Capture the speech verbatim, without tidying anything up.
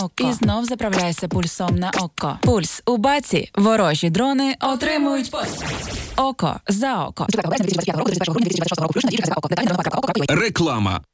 око. І знов заправляйся пульсом на око. Пульс у баці. Ворожі дрони отримують постріл. Око за око. Реклама.